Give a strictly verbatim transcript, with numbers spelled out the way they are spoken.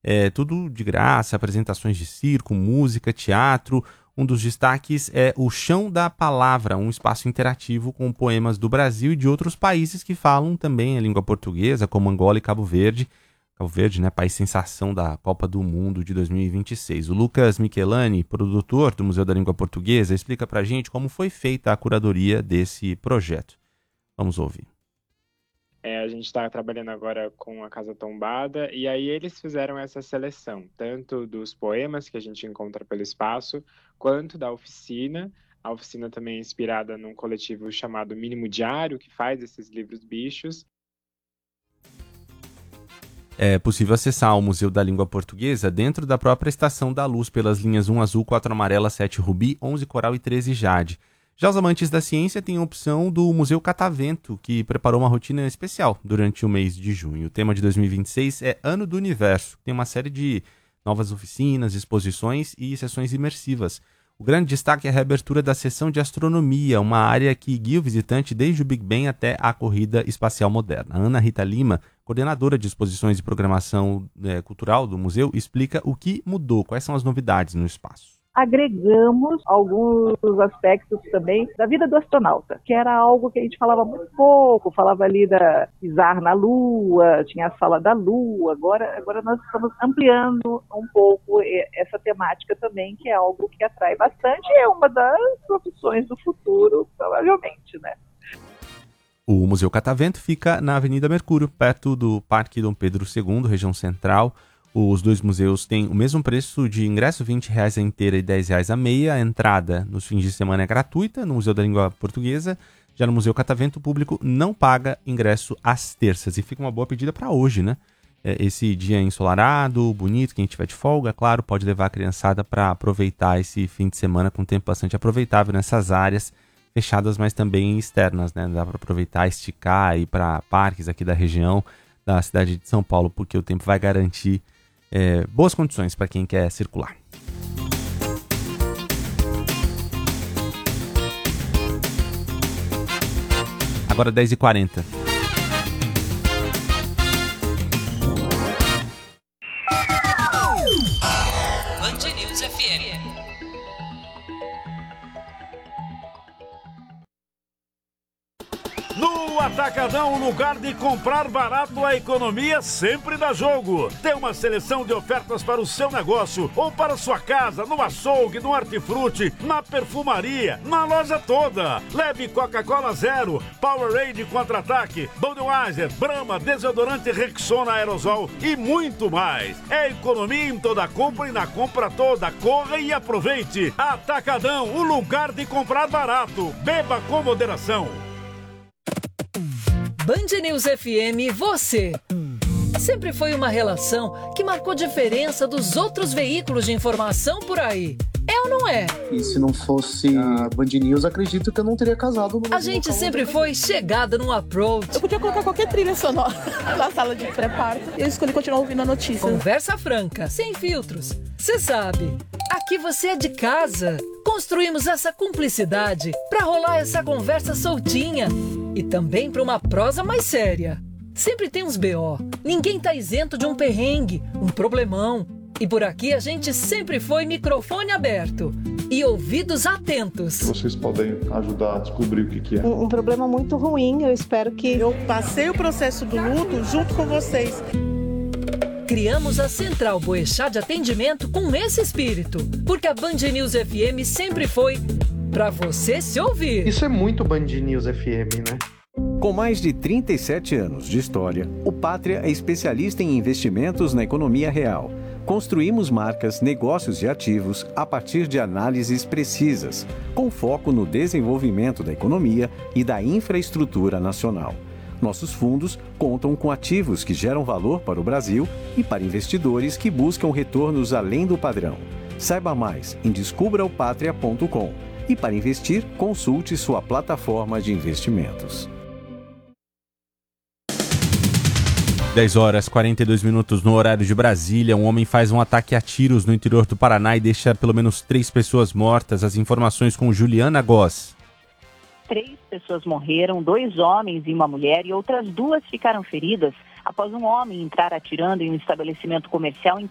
É tudo de graça, apresentações de circo, música, teatro. Um dos destaques é o Chão da Palavra, um espaço interativo com poemas do Brasil e de outros países que falam também a língua portuguesa, como Angola e Cabo Verde. Cabo Verde, né, país sensação da Copa do Mundo de dois mil e vinte e seis. O Lucas Michelani, produtor do Museu da Língua Portuguesa, explica pra gente como foi feita a curadoria desse projeto. Vamos ouvir. É, a gente está trabalhando agora com a Casa Tombada, e aí eles fizeram essa seleção, tanto dos poemas que a gente encontra pelo espaço, quanto da oficina. A oficina também é inspirada num coletivo chamado Mínimo Diário, que faz esses livros bichos. É possível acessar o Museu da Língua Portuguesa dentro da própria Estação da Luz pelas linhas um azul, quatro amarela, sete rubi, onze coral e treze jade. Já os amantes da ciência têm a opção do Museu Catavento, que preparou uma rotina especial durante o mês de junho. O tema de dois mil e vinte e seis é Ano do Universo. Tem uma série de novas oficinas, exposições e sessões imersivas. O grande destaque é a reabertura da seção de astronomia, uma área que guia o visitante desde o Big Bang até a corrida espacial moderna. A Ana Rita Lima, coordenadora de exposições e programação é, cultural do museu, explica o que mudou, quais são as novidades no espaço. Agregamos alguns aspectos também da vida do astronauta, que era algo que a gente falava muito pouco, falava ali da pisar na Lua, tinha a sala da Lua, agora, agora nós estamos ampliando um pouco essa temática também, que é algo que atrai bastante e é uma das profissões do futuro, provavelmente, né? O Museu Catavento fica na Avenida Mercúrio, perto do Parque Dom Pedro segundo, região central. Os dois museus têm o mesmo preço de ingresso, vinte reais a inteira e dez reais a meia. A entrada nos fins de semana é gratuita no Museu da Língua Portuguesa. Já no Museu Catavento, o público não paga ingresso às terças. E fica uma boa pedida para hoje, né? Esse dia ensolarado, bonito, quem tiver de folga, claro, pode levar a criançada para aproveitar esse fim de semana com tempo bastante aproveitável nessas áreas fechadas, mas também externas, né? Dá para aproveitar, esticar, ir para parques aqui da região da cidade de São Paulo, porque o tempo vai garantir É, boas condições para quem quer circular. Agora dez e quarenta. Band News F M. No Atacadão, o lugar de comprar barato, a economia sempre dá jogo. Tem uma seleção de ofertas para o seu negócio ou para sua casa, no açougue, no hortifruti, na perfumaria, na loja toda. Leve Coca-Cola Zero, Powerade Contra-Ataque, Budweiser, Brahma, desodorante Rexona Aerosol e muito mais. É economia em toda compra e na compra toda. Corra e aproveite. Atacadão, o lugar de comprar barato. Beba com moderação. Band News F M, você. Sempre foi uma relação que marcou diferença dos outros veículos de informação por aí. É ou não é? E se não fosse a Band News, acredito que eu não teria casado. No a gente sempre foi chegada num approach. Eu podia colocar qualquer trilha sonora na sala de pré-parto. Eu escolhi continuar ouvindo a notícia. Conversa franca, sem filtros. Você sabe, aqui você é de casa. Construímos essa cumplicidade para rolar essa conversa soltinha. E também para uma prosa mais séria. Sempre tem uns B O. Ninguém tá isento de um perrengue, um problemão. E por aqui a gente sempre foi microfone aberto e ouvidos atentos. Vocês podem ajudar a descobrir o que, que é. Um, um problema muito ruim, eu espero que... Eu passei o processo do luto junto com vocês. Criamos a Central Boechat de Atendimento com esse espírito. Porque a Band News F M sempre foi pra você se ouvir. Isso é muito Band News F M, né? Com mais de trinta e sete anos de história, o Pátria é especialista em investimentos na economia real. Construímos marcas, negócios e ativos a partir de análises precisas, com foco no desenvolvimento da economia e da infraestrutura nacional. Nossos fundos contam com ativos que geram valor para o Brasil e para investidores que buscam retornos além do padrão. Saiba mais em descubra o patria ponto com. E para investir, consulte sua plataforma de investimentos. dez horas e quarenta e dois minutos no horário de Brasília. Um homem faz um ataque a tiros no interior do Paraná e deixa pelo menos três pessoas mortas. As informações com Juliana Goss. Três pessoas morreram, dois homens e uma mulher, e outras duas ficaram feridas após um homem entrar atirando em um estabelecimento comercial em